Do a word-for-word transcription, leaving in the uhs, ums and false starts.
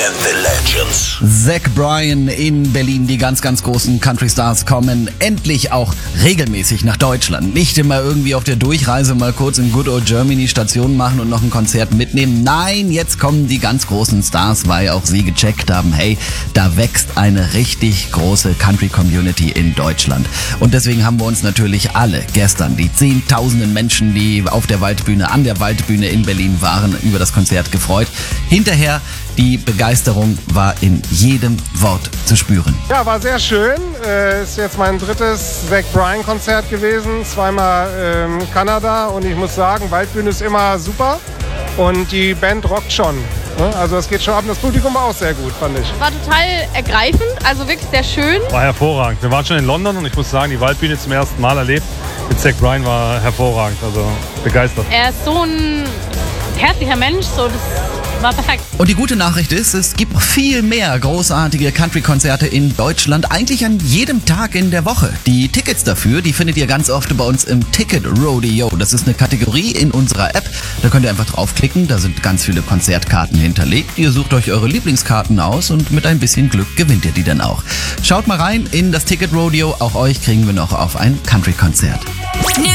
and the Legends. Zach Bryan in Berlin. Die ganz, ganz großen Country Stars kommen endlich auch regelmäßig nach Deutschland. Nicht immer irgendwie auf der Durchreise mal kurz in Good Old Germany Station machen und noch ein Konzert mitnehmen. Nein, jetzt kommen die ganz großen Stars, weil auch sie gecheckt haben, hey, da wächst eine richtig große Country-Community in Deutschland. Und deswegen haben wir uns natürlich alle gestern, die zehntausenden Menschen, die auf der Waldbühne, an der Waldbühne in Berlin waren, über das Konzert gefreut. Hinterher die Begeisterung war in jedem Wort zu spüren. Ja, war sehr schön. Äh, ist jetzt mein drittes Zach Bryan Konzert gewesen. Zweimal ähm, Kanada und ich muss sagen, Waldbühne ist immer super und die Band rockt schon. Ne? Also das geht schon ab und das Publikum war auch sehr gut, fand ich. War total ergreifend, also wirklich sehr schön. War hervorragend. Wir waren schon in London und ich muss sagen, die Waldbühne zum ersten Mal erlebt. Mit Zach Bryan war hervorragend, also begeistert. Er ist so ein herzlicher Mensch, so das war perfekt. Und die gute Nachricht ist, es gibt noch viel mehr großartige Country-Konzerte in Deutschland, eigentlich an jedem Tag in der Woche. Die Tickets dafür, die findet ihr ganz oft bei uns im Ticket Rodeo. Das ist eine Kategorie in unserer App. Da könnt ihr einfach draufklicken, da sind ganz viele Konzertkarten hinterlegt. Ihr sucht euch eure Lieblingskarten aus und mit ein bisschen Glück gewinnt ihr die dann auch. Schaut mal rein in das Ticket Rodeo, auch euch kriegen wir noch auf ein Country-Konzert.